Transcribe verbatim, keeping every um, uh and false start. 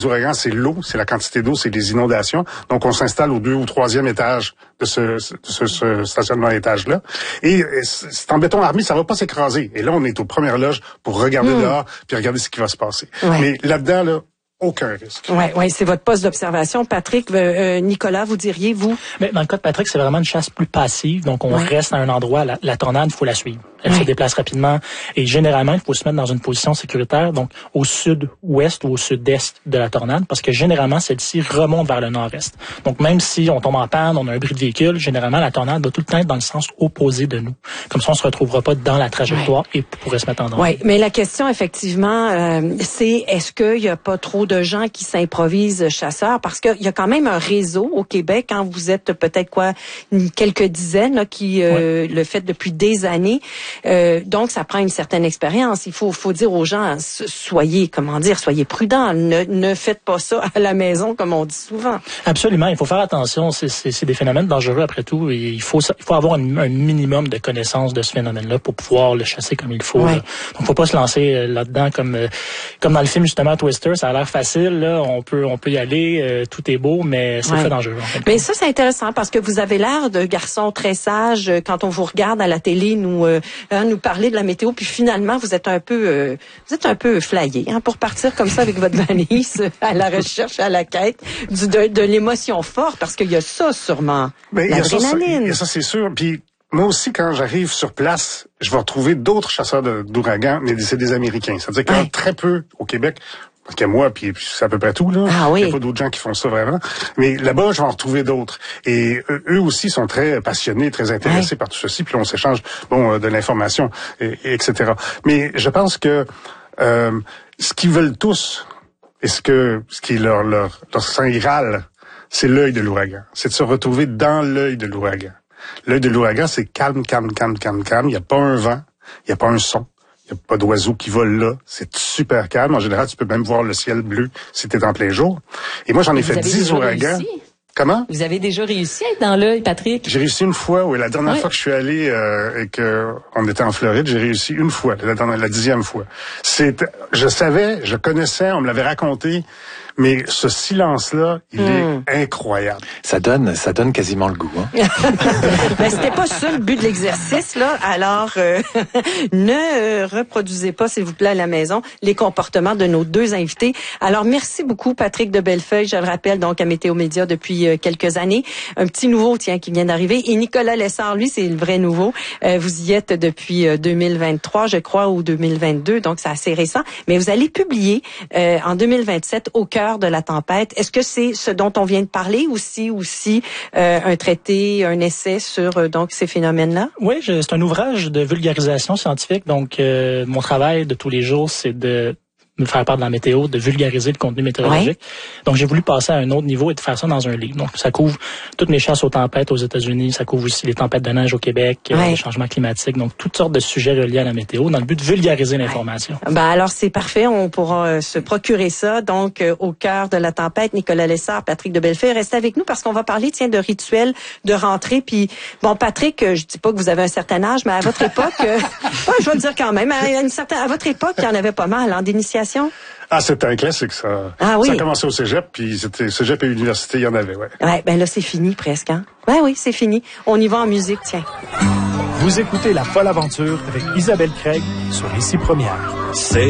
L'ouragan, c'est l'eau, c'est la quantité d'eau, c'est les inondations. Donc, on s'installe au deux ou troisième étage de ce, de ce, ce stationnement à étage-là. Et c'est en béton armé, ça va pas s'écraser. Et là, on est aux premières loges pour regarder mmh. dehors puis regarder ce qui va se passer. Ouais. Mais là-dedans, là, aucun risque. Oui, ouais, c'est votre poste d'observation. Patrick, euh, Nicolas, vous diriez, vous? Mais dans le cas de Patrick, c'est vraiment une chasse plus passive. Donc, on ouais. reste à un endroit, la, la tornade, il faut la suivre. Elle ouais. se déplace rapidement. Et généralement, il faut se mettre dans une position sécuritaire, donc au sud-ouest ou au sud-est de la tornade, parce que généralement, celle-ci remonte vers le nord-est. Donc, même si on tombe en panne, on a un bris de véhicule, généralement, la tornade va tout le temps être dans le sens opposé de nous. Comme ça, on se retrouvera pas dans la trajectoire ouais. et pourrait se mettre en danger. Oui, mais la question, effectivement, euh, c'est est-ce qu'il y a pas trop de gens qui s'improvisent chasseurs? Parce qu'il y a quand même un réseau au Québec, quand vous êtes peut-être quoi, quelques dizaines là, qui euh, ouais. le fait depuis des années. Euh, donc, ça prend une certaine expérience. Il faut, faut dire aux gens, soyez, comment dire, soyez prudents. Ne, ne faites pas ça à la maison, comme on dit souvent. Absolument. Il faut faire attention. C'est, c'est, c'est des phénomènes dangereux après tout. Et il faut, il faut avoir un, un minimum de connaissance de ce phénomène-là pour pouvoir le chasser comme il faut. Ouais. Là. Donc, faut pas se lancer là-dedans comme, comme dans le film justement Twister. Ça a l'air facile. Là. On peut, on peut y aller. Euh, tout est beau, mais c'est ouais. très dangereux. En fait. Mais ça, c'est intéressant parce que vous avez l'air de garçon très sage quand on vous regarde à la télé, nous, euh, nous parler de la météo, puis finalement, vous êtes un peu, euh, vous êtes un peu flyé, hein, pour partir comme ça avec votre valise à la recherche, à la quête du, de, de l'émotion forte, parce qu'il y a ça sûrement, mais l'adrénaline. Il y a ça, c'est sûr. Puis moi aussi, quand j'arrive sur place, je vais retrouver d'autres chasseurs de, d'ouragans, mais c'est des Américains. C'est-à-dire qu'il y en a très peu au Québec. Parce qu'il y a moi, puis c'est à peu près tout, là. Ah, oui. Il n'y a pas d'autres gens qui font ça vraiment. Mais là-bas, je vais en retrouver d'autres. Et eux, eux aussi sont très passionnés, très intéressés ouais. par tout ceci. Puis là, on s'échange, bon, de l'information, et, et etc. Mais je pense que euh, ce qu'ils veulent tous, et ce que ce qui est leur, leur, leur saint graal, c'est l'œil de l'ouragan. C'est de se retrouver dans l'œil de l'ouragan. L'œil de l'ouragan, c'est calme, calme, calme, calme, calme. Il n'y a pas un vent, il n'y a pas un son. Il n'y a pas d'oiseaux qui volent là. C'est super calme. En général, tu peux même voir le ciel bleu si t'es en plein jour. Et moi, j'en ai Vous fait dix ouragans. Réussi? Comment? Vous avez déjà réussi à être dans l'œil, Patrick? J'ai réussi une fois, oui. La dernière ouais. fois que je suis allé euh, et que on était en Floride, j'ai réussi une fois. La, dernière, la dixième fois. C'est, je savais, je connaissais, on me l'avait raconté. Mais ce silence-là, il mmh. est incroyable. Ça donne, ça donne quasiment le goût. Hein? Ben, c'était pas ça le but de l'exercice, là. Alors, euh, ne euh, reproduisez pas, s'il vous plaît, à la maison, les comportements de nos deux invités. Alors, merci beaucoup, Patrick de Bellefeuille. Je le rappelle, donc, à Météo Média depuis euh, quelques années. Un petit nouveau, tiens, qui vient d'arriver. Et Nicolas Lessard, lui, c'est le vrai nouveau. Euh, vous y êtes depuis euh, deux mille vingt-trois, je crois, ou deux mille vingt-deux. Donc, c'est assez récent. Mais vous allez publier euh, en deux mille vingt-sept, au cœur de la tempête. Est-ce que c'est ce dont on vient de parler aussi, aussi euh, un traité, un essai sur euh, donc ces phénomènes-là? Oui, je, c'est un ouvrage de vulgarisation scientifique. Donc, euh, mon travail de tous les jours, c'est de me faire part de la météo, de vulgariser le contenu météorologique. Ouais. Donc, j'ai voulu passer à un autre niveau et de faire ça dans un livre. Donc, ça couvre toutes les chasses aux tempêtes aux États-Unis, ça couvre aussi les tempêtes de neige au Québec, ouais. euh, les changements climatiques, donc toutes sortes de sujets reliés à la météo dans le but de vulgariser l'information. Ouais. Ben alors, c'est parfait, on pourra euh, se procurer ça. Donc, euh, au cœur de la tempête, Nicolas Lessard, Patrick de Bellefeuille, restez avec nous parce qu'on va parler, tiens, de rituels de rentrée. Puis, bon, Patrick, euh, je dis pas que vous avez un certain âge, mais à votre époque, euh, ouais, je vais le dire quand même, à, une certaine, à votre époque, il y en avait pas mal, en d'initiation. Ah, c'était un classique, ça. Ah oui. Ça a commencé au cégep, puis c'était cégep et université, il y en avait, ouais. Ouais, ben là, c'est fini presque, hein. Ouais, oui, c'est fini. On y va en musique, tiens. Vous écoutez La Folle Aventure avec Isabelle Craig sur Ici Première. C'est